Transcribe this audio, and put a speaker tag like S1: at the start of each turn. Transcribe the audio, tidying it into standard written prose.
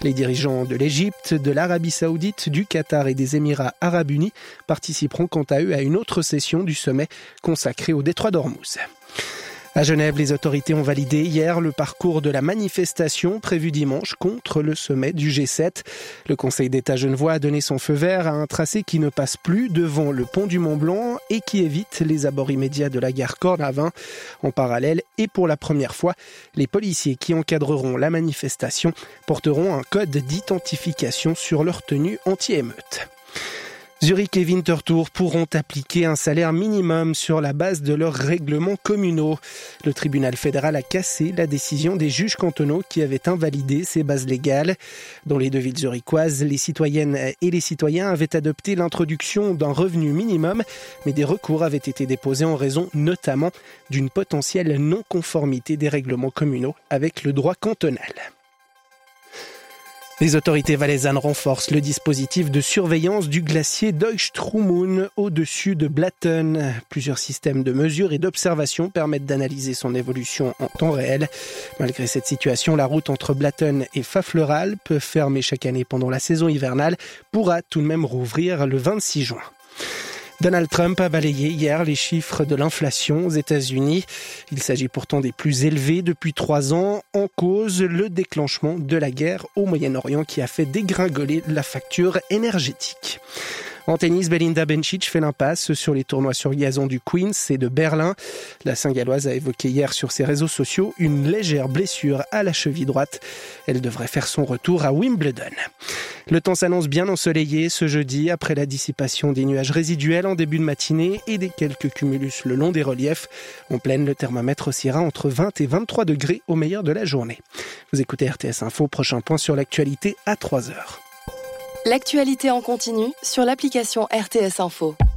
S1: Les dirigeants de l'Égypte, de l'Arabie Saoudite, du Qatar et des Émirats Arabes Unis participeront quant à eux à une autre session du sommet consacrée au détroit d'Ormuz. À Genève, les autorités ont validé hier le parcours de la manifestation prévue dimanche contre le sommet du G7. Le Conseil d'État genevois a donné son feu vert à un tracé qui ne passe plus devant le pont du Mont-Blanc et qui évite les abords immédiats de la gare Cornavin. En parallèle, et pour la première fois, les policiers qui encadreront la manifestation porteront un code d'identification sur leur tenue anti-émeute. Zurich et Winterthur pourront appliquer un salaire minimum sur la base de leurs règlements communaux. Le tribunal fédéral a cassé la décision des juges cantonaux qui avaient invalidé ces bases légales. Dans les deux villes zurichoises, les citoyennes et les citoyens avaient adopté l'introduction d'un revenu minimum, mais des recours avaient été déposés en raison notamment d'une potentielle non-conformité des règlements communaux avec le droit cantonal. Les autorités valaisannes renforcent le dispositif de surveillance du glacier Deutschstrumund au-dessus de Blatten. Plusieurs systèmes de mesure et d'observation permettent d'analyser son évolution en temps réel. Malgré cette situation, la route entre Blatten et Pfaffleralp, fermée chaque année pendant la saison hivernale, pourra tout de même rouvrir le 26 juin. Donald Trump a balayé hier les chiffres de l'inflation aux États-Unis. Il s'agit pourtant des plus élevés depuis 3 ans. En cause, le déclenchement de la guerre au Moyen-Orient qui a fait dégringoler la facture énergétique. En tennis, Belinda Bencic fait l'impasse sur les tournois sur gazon du Queens et de Berlin. La Saint-Galloise a évoqué hier sur ses réseaux sociaux une légère blessure à la cheville droite. Elle devrait faire son retour à Wimbledon. Le temps s'annonce bien ensoleillé ce jeudi après la dissipation des nuages résiduels en début de matinée et des quelques cumulus le long des reliefs. En pleine, le thermomètre oscillera entre 20 et 23 degrés au meilleur de la journée. Vous écoutez RTS Info, prochain point sur l'actualité à 3h.
S2: L'actualité en continu sur l'application RTS Info.